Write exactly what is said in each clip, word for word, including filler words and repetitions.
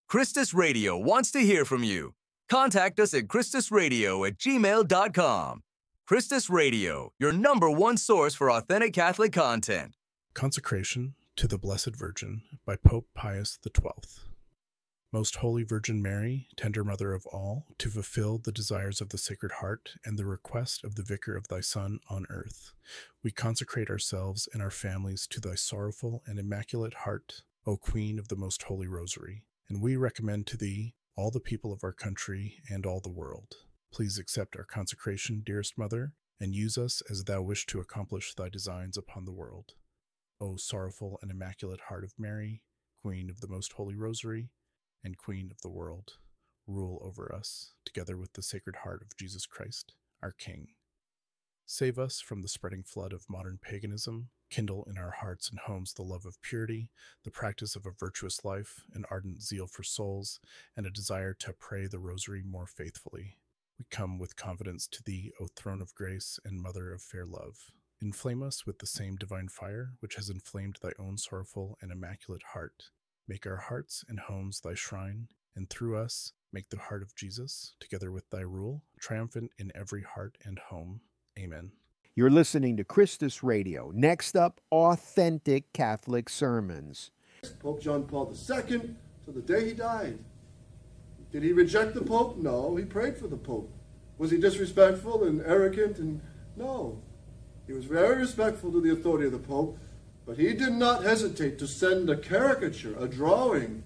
Christus Radio wants to hear from you. Contact us at christusradio at gmail dot com. Christus Radio, your number one source for authentic Catholic content. Consecration to the Blessed Virgin by Pope Pius the twelfth. Most Holy Virgin Mary, tender Mother of all, to fulfill the desires of the Sacred Heart and the request of the Vicar of thy Son on earth, we consecrate ourselves and our families to thy sorrowful and immaculate heart, O Queen of the Most Holy Rosary, and we recommend to thee all the people of our country and all the world. Please accept our consecration, dearest Mother, and use us as thou wish to accomplish thy designs upon the world. O sorrowful and immaculate heart of Mary, Queen of the Most Holy Rosary, and Queen of the world, rule over us, together with the Sacred Heart of Jesus Christ, our King. Save us from the spreading flood of modern paganism, kindle in our hearts and homes the love of purity, the practice of a virtuous life, an ardent zeal for souls, and a desire to pray the Rosary more faithfully. We come with confidence to thee, O Throne of Grace and Mother of fair love. Inflame us with the same divine fire which has inflamed thy own sorrowful and immaculate heart. Make our hearts and homes thy shrine, and through us make the heart of Jesus, together with thy rule, triumphant in every heart and home. Amen. You're listening to Christus Radio. Next up, Authentic Catholic Sermons. Pope John Paul the Second, till the day he died. Did he reject the Pope? No, he prayed for the Pope. Was he disrespectful and arrogant? And no. He was very respectful to the authority of the Pope, but he did not hesitate to send a caricature, a drawing,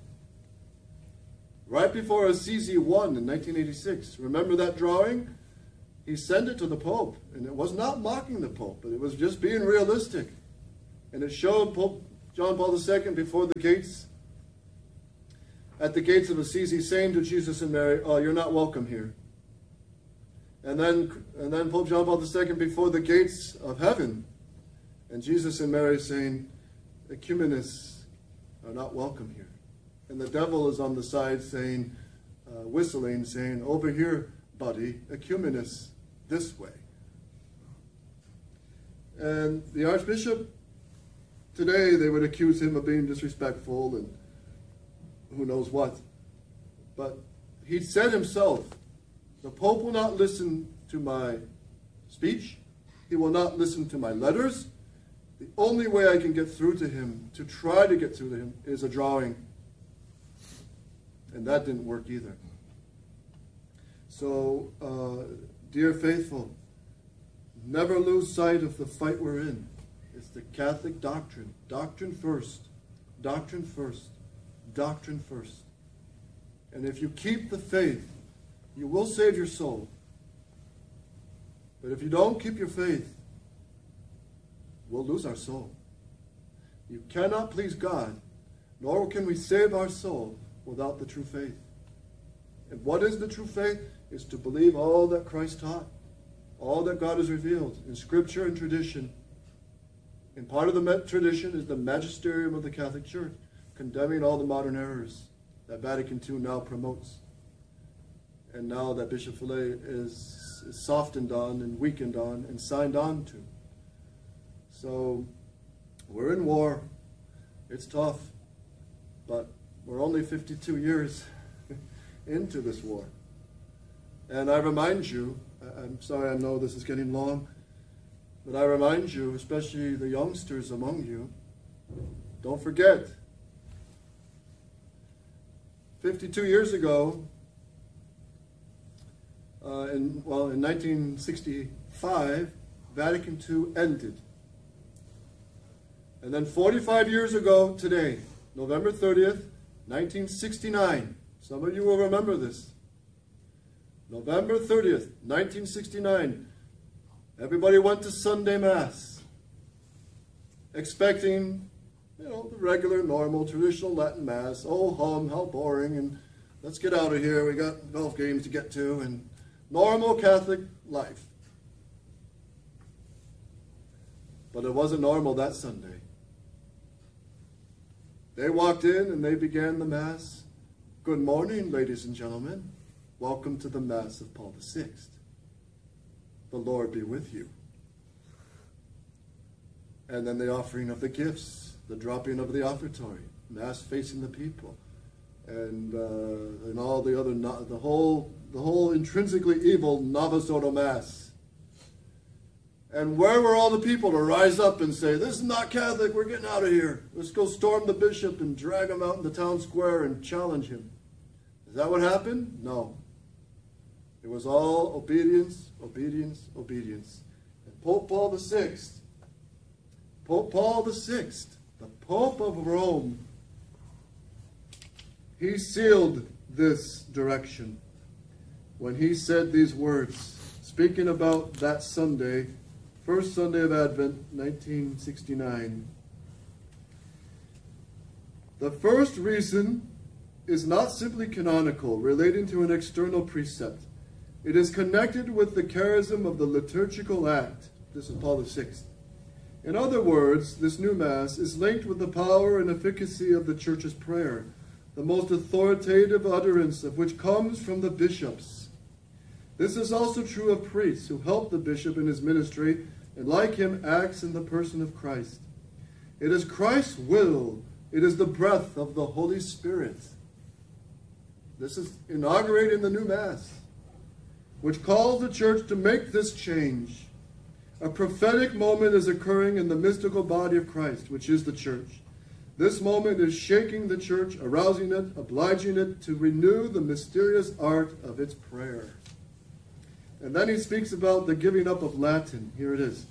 right before Assisi won in nineteen eighty-six. Remember that drawing? He sent it to the Pope, and it was not mocking the Pope, but it was just being realistic. And it showed Pope John Paul the Second before the gates, at the gates of Assisi, saying to Jesus and Mary, "Oh, you're not welcome here." And then, and then Pope John Paul the Second before the gates of heaven, and Jesus and Mary saying, "Ecumenists are not welcome here." And the devil is on the side saying, uh, whistling, saying, "Over here, buddy, ecumenists this way." And the Archbishop, today they would accuse him of being disrespectful and who knows what. But he said himself, the Pope will not listen to my speech. He will not listen to my letters. The only way I can get through to him, to try to get through to him, is a drawing. And that didn't work either. So, uh, dear faithful, never lose sight of the fight we're in. It's the Catholic doctrine. Doctrine first. Doctrine first. Doctrine first. And if you keep the faith, you will save your soul. But if you don't keep your faith, we'll lose our soul. You cannot please God, nor can we save our soul without the true faith. And what is the true faith? Is to believe all that Christ taught, all that God has revealed in Scripture and tradition. And part of the tradition is the magisterium of the Catholic Church, condemning all the modern errors that Vatican Two now promotes. And now that Bishop Fellay is, is softened on and weakened on and signed on to. So we're in war. It's tough. But we're only fifty-two years into this war. And I remind you, I'm sorry I know this is getting long, but I remind you, especially the youngsters among you, don't forget, fifty-two years ago, uh, in, well, in nineteen sixty-five, Vatican Two ended. And then forty-five years ago today, November thirtieth, nineteen sixty-nine, some of you will remember this. November thirtieth, nineteen sixty-nine, everybody went to Sunday Mass, expecting, you know, the regular, normal, traditional Latin Mass. Oh, hum, how boring, and let's get out of here. We got golf games to get to, and normal Catholic life. But it wasn't normal that Sunday. They walked in and they began the Mass. Good morning, ladies and gentlemen. Welcome to the Mass of Paul the Sixth. The Lord be with you. And then the offering of the gifts, the dropping of the offertory, Mass facing the people. and uh, and all the other no, the whole the whole intrinsically evil Novus Ordo Mass. And where were all the people to rise up and say, "This is not Catholic, we're getting out of here. Let's go storm the bishop and drag him out in the town square and challenge him"? Is that what happened? No. It was all obedience, obedience, obedience. And Pope Paul the Sixth, Pope Paul the Sixth, the Pope of Rome, he sealed this direction when he said these words, speaking about that Sunday, first Sunday of Advent, nineteen sixty-nine. "The first reason is not simply canonical, relating to an external precept. It is connected with the charism of the liturgical act." This is Paul the Sixth. "In other words, this new Mass is linked with the power and efficacy of the Church's prayer, the most authoritative utterance of which comes from the bishops. This is also true of priests who help the bishop in his ministry and, like him, acts in the person of Christ. It is Christ's will. It is the breath of the Holy Spirit." This is inaugurating the new Mass, which calls the Church to make this change. A prophetic moment is occurring in the mystical body of Christ, which is the Church. This moment is shaking the Church, arousing it, obliging it to renew the mysterious art of its prayer. And then he speaks about the giving up of Latin. Here it is.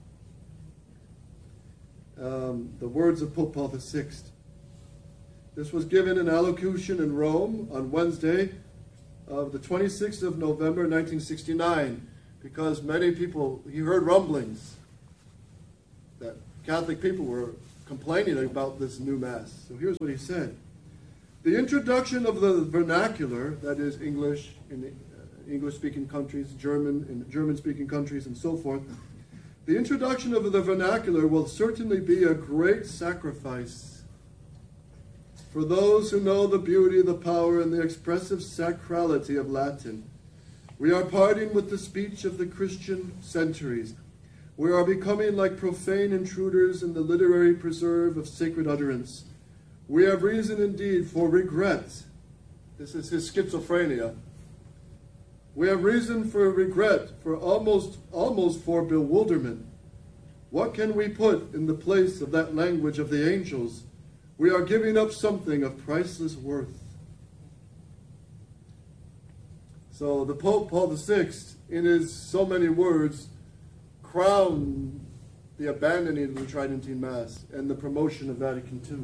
Um, the words of Pope Paul the Sixth. This was given in allocution in Rome on Wednesday of the twenty-sixth of November, nineteen sixty-nine, because many people, he heard rumblings that Catholic people were complaining about this new Mass. So here's what he said. "The introduction of the vernacular, that is English in uh, English-speaking countries, German in German-speaking countries, and so forth, the introduction of the vernacular will certainly be a great sacrifice for those who know the beauty, the power, and the expressive sacrality of Latin. We are parting with the speech of the Christian centuries. We are becoming like profane intruders in the literary preserve of sacred utterance. We have reason indeed for regret." This is his schizophrenia. "We have reason for regret, for almost, almost for bewilderment. What can we put in the place of that language of the angels? We are giving up something of priceless worth." So the Pope Paul the Sixth, in his so many words, crowned the abandoning of the Tridentine Mass and the promotion of Vatican Two.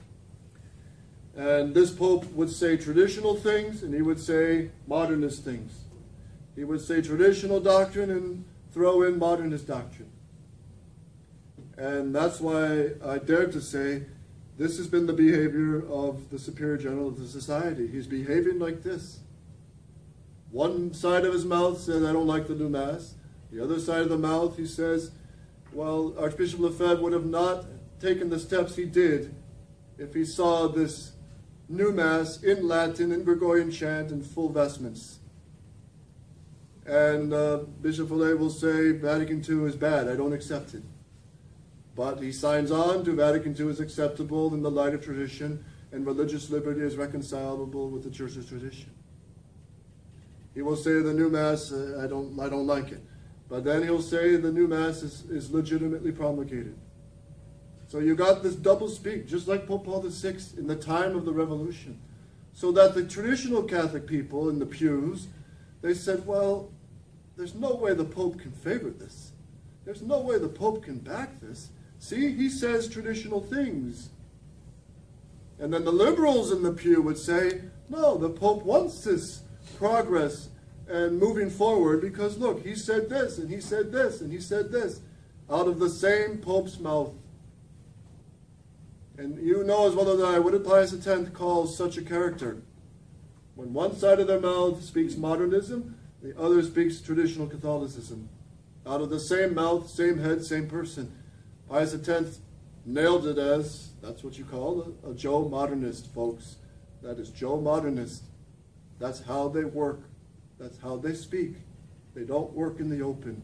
And this Pope would say traditional things, and he would say modernist things. He would say traditional doctrine and throw in modernist doctrine. And that's why I dare to say this has been the behavior of the Superior General of the Society. He's behaving like this. One side of his mouth says, "I don't like the new Mass." The other side of the mouth, he says, well, Archbishop Lefebvre would have not taken the steps he did if he saw this new Mass in Latin, in Gregorian chant, in full vestments. And uh, Bishop Follet will say, Vatican Two is bad, I don't accept it. But he signs on to Vatican Two is acceptable in the light of tradition, and religious liberty is reconcilable with the Church's tradition. He will say the new Mass, uh, I don't, I don't like it. But then he'll say the new Mass is, is legitimately promulgated. So you got this double speak, just like Pope Paul the Sixth in the time of the Revolution. So that the traditional Catholic people in the pews, they said, well, there's no way the Pope can favor this. There's no way the Pope can back this. See, he says traditional things. And then the liberals in the pew would say, no, the Pope wants this progress and moving forward because, look, he said this, and he said this, and he said this, out of the same Pope's mouth. And you know as well as I, what did Pius the Tenth call such a character? When one side of their mouth speaks modernism, the other speaks traditional Catholicism. Out of the same mouth, same head, same person. Pius the Tenth nailed it as, that's what you call a, a Joe modernist, folks. That is Joe modernist. That's how they work. That's how they speak. They don't work in the open.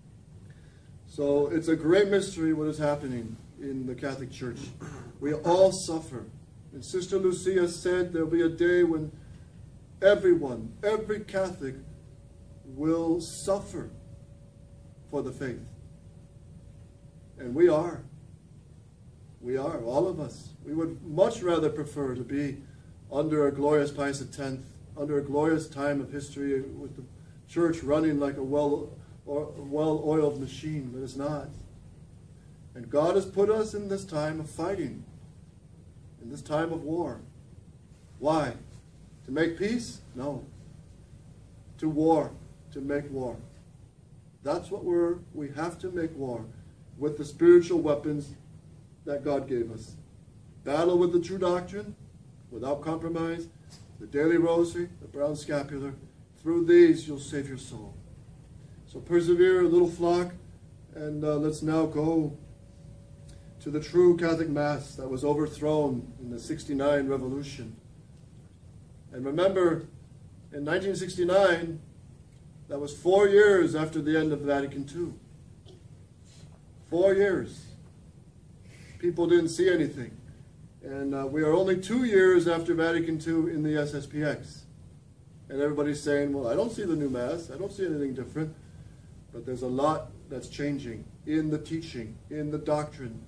So it's a great mystery what is happening in the Catholic Church. We all suffer And Sister Lucia said there'll be a day when everyone, every Catholic will suffer for the faith. And we are. We are, all of us. We would much rather prefer to be under a glorious Pius X, under a glorious time of history with the church running like a well, or, well-oiled machine, but it's not. And God has put us in this time of fighting, in this time of war. Why? To make peace? No. To war, to make war. That's what we're, we have to make war with the spiritual weapons that God gave us. Battle with the true doctrine, without compromise, the daily rosary, the brown scapular. Through these, you'll save your soul. So persevere, little flock, and uh, let's now go to the true Catholic Mass that was overthrown in the sixty-nine revolution. And remember, in nineteen sixty-nine, that was four years after the end of Vatican Two. Four years. People didn't see anything. And uh, we are only two years after Vatican Two in the S S P X. And everybody's saying, well, I don't see the new Mass. I don't see anything different. But there's a lot that's changing in the teaching, in the doctrine.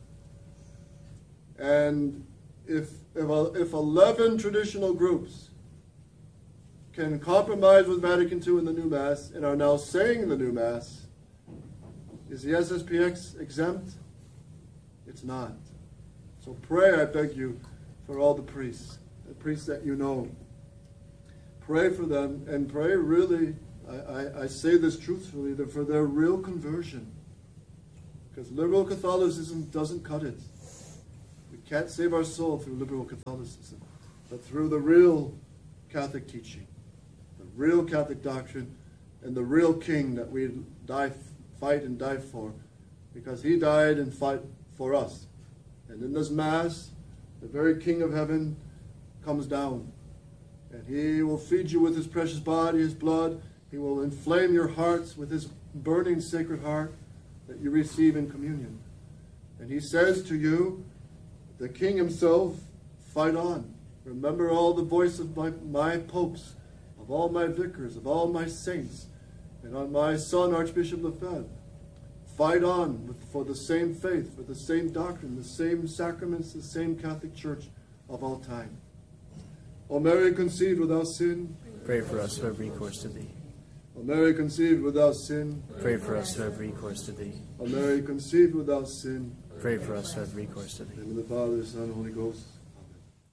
And if, if, if eleven traditional groups can compromise with Vatican Two in the new Mass and are now saying the new Mass, is the S S P X exempt? It's not. So pray, I beg you, for all the priests, the priests that you know. Pray for them, and pray really, I, I, I say this truthfully, that for their real conversion. Because liberal Catholicism doesn't cut it. We can't save our soul through liberal Catholicism, but through the real Catholic teaching, the real Catholic doctrine, and the real King that we die, fight and die for, because he died and fought for us. And in this Mass, the very King of Heaven comes down, and he will feed you with his precious body, his blood. He will inflame your hearts with his burning sacred heart that you receive in communion. And he says to you, the King himself, fight on. Remember all the voice of my, my popes, of all my vicars, of all my saints, and on my son, Archbishop Lefebvre. Fight on with, for the same faith, for the same doctrine, the same sacraments, the same Catholic Church of all time. O Mary conceived without sin, pray for us who have recourse to thee. O Mary conceived without sin, pray for us who have recourse to thee. O Mary conceived without sin, pray for us who have recourse to thee. in the name of the Father, the Son, and the Holy Ghost.